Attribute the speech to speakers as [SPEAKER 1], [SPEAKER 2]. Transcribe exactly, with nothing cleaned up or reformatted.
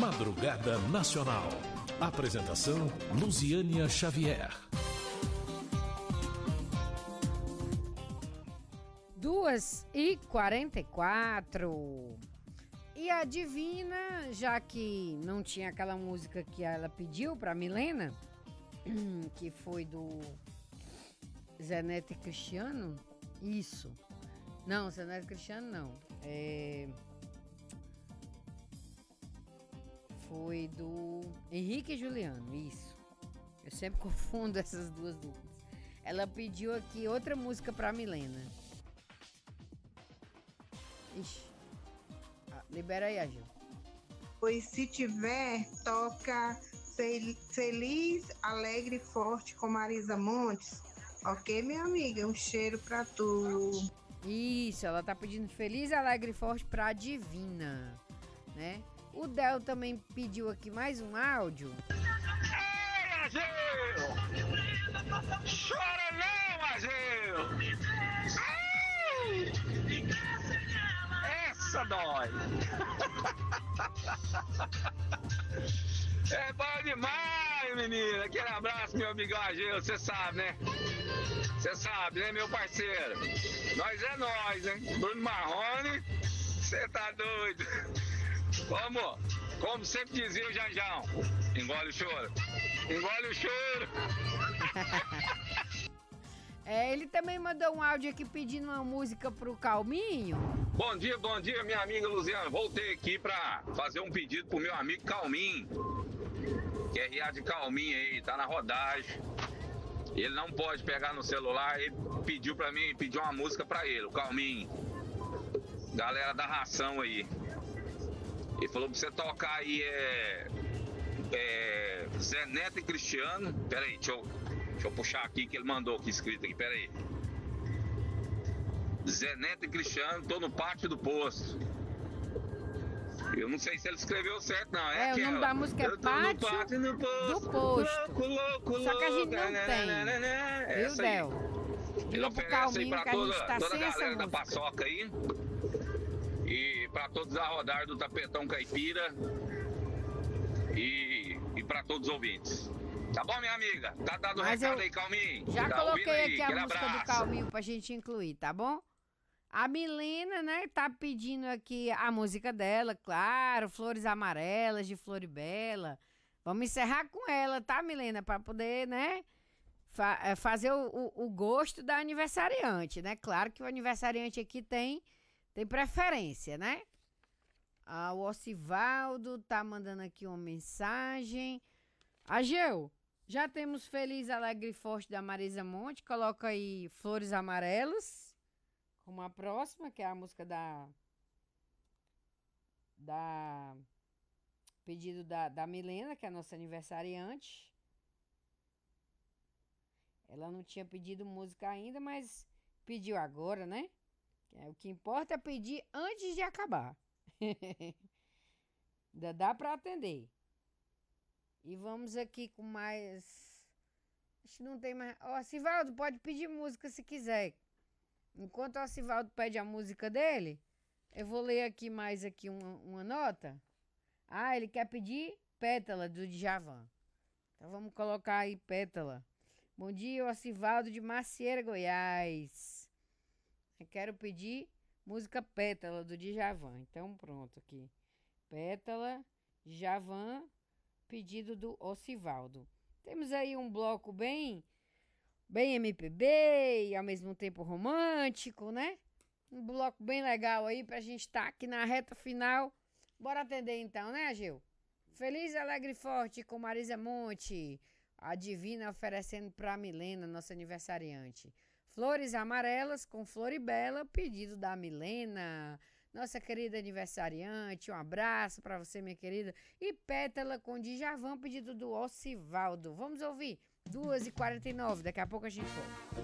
[SPEAKER 1] Madrugada Nacional. Apresentação Luziânia Xavier.
[SPEAKER 2] duas e quarenta e quatro. E a Divina, já que não tinha aquela música que ela pediu pra Milena, que foi do Zé Neto e Cristiano, isso. Não, Zé Neto e Cristiano não. É... Foi do Henrique e Juliano, isso. Eu sempre confundo essas duas duplas. Ela pediu aqui outra música pra Milena. Ixi. Ah, libera aí, Agil.
[SPEAKER 3] Pois se tiver, toca Feliz, Alegre e Forte com Marisa Montes. Ok, minha amiga? Um cheiro pra tu.
[SPEAKER 2] Isso, ela tá pedindo Feliz, Alegre e Forte pra Divina, né? O Del também pediu aqui mais um áudio.
[SPEAKER 4] Ei, Agil! Chora não, Agil! Ai! Essa dói! É bom demais, menina! Aquele abraço, meu amigão Agil, você sabe, né? Você sabe, né, meu parceiro? Nós é nós, hein? Bruno Marrone, você tá doido? Vamos, como sempre dizia o Janjão, engole o choro, engole o choro.
[SPEAKER 2] É, ele também mandou um áudio aqui pedindo uma música pro Calminho.
[SPEAKER 4] Bom dia, bom dia, minha amiga Luziana. Voltei aqui pra fazer um pedido pro meu amigo Calminho, que é R A de Calminho aí, tá na rodagem. Ele não pode pegar no celular, ele pediu pra mim, pediu uma música pra ele, o Calminho. Galera da ração aí. Ele falou pra você tocar aí, é, é Zé Neto e Cristiano. Pera aí, deixa eu, deixa eu puxar aqui que ele mandou aqui escrito aqui, pera aí. Zé Neto e Cristiano, tô no pátio do posto. Eu não sei se ele escreveu certo, não. É,
[SPEAKER 2] é
[SPEAKER 4] aquela.
[SPEAKER 2] O nome da música é
[SPEAKER 4] eu tô
[SPEAKER 2] Pátio,
[SPEAKER 4] no pátio do Posto.
[SPEAKER 2] do Posto.
[SPEAKER 4] Louco, louco,
[SPEAKER 2] Só que a gente não
[SPEAKER 4] louco,
[SPEAKER 2] tem.
[SPEAKER 4] nananana,
[SPEAKER 2] Viu,
[SPEAKER 4] essa aí.
[SPEAKER 2] Del?
[SPEAKER 4] Ele
[SPEAKER 2] Diga pro
[SPEAKER 4] oferece aí
[SPEAKER 2] Calminho
[SPEAKER 4] pra
[SPEAKER 2] que a
[SPEAKER 4] toda,
[SPEAKER 2] gente tá
[SPEAKER 4] toda a
[SPEAKER 2] sem essa
[SPEAKER 4] galera da
[SPEAKER 2] música.
[SPEAKER 4] paçoca aí. E pra todos a rodar do Tapetão Caipira. E, e pra todos os ouvintes. Tá bom, minha amiga? Tá dado o recado aí, Calminho?
[SPEAKER 2] Já
[SPEAKER 4] tá
[SPEAKER 2] coloquei
[SPEAKER 4] aí?
[SPEAKER 2] aqui a
[SPEAKER 4] Aquele
[SPEAKER 2] música
[SPEAKER 4] abraço.
[SPEAKER 2] do Calminho pra gente incluir, tá bom? A Milena, né, tá pedindo aqui a música dela, claro, Flores Amarelas, de Floribela. Vamos encerrar com ela, tá, Milena? Pra poder, né, fa- fazer o, o, o gosto da aniversariante, né? Claro que o aniversariante aqui tem, tem preferência, né? Ah, o Ocivaldo tá mandando aqui uma mensagem. Ageu, já temos Feliz, Alegre e Forte da Marisa Monte. Coloca aí Flores Amarelas. Como a próxima, que é a música da... Da... Pedido da, da Milena, que é a nossa aniversariante. Ela não tinha pedido música ainda, mas pediu agora, né? É, o que importa é pedir antes de acabar. Ainda dá para atender. E vamos aqui com mais... Acho que não tem mais... Ó, Sivaldo, pode pedir música se quiser. Enquanto o Sivaldo pede a música dele, eu vou ler aqui mais aqui uma, uma nota. Ah, ele quer pedir Pétala, do Djavan. Então vamos colocar aí Pétala. Bom dia, Ocivaldo de Macieira, Goiás. Eu quero pedir música Pétala, do Djavan. Então pronto aqui. Pétala, Djavan, pedido do Ocivaldo. Temos aí um bloco bem... Bem M P B e ao mesmo tempo romântico, né? Um bloco bem legal aí pra gente estar tá aqui na reta final. Bora atender então, né, Gil? Feliz, Alegre e Forte com Marisa Monte. A Divina oferecendo pra Milena, nossa aniversariante. Flores Amarelas com Floribela, pedido da Milena. Nossa querida aniversariante, um abraço pra você, minha querida. E Pétala com Djavan, pedido do Ocivaldo. Vamos ouvir? duas e quarenta e nove, daqui a pouco a gente volta.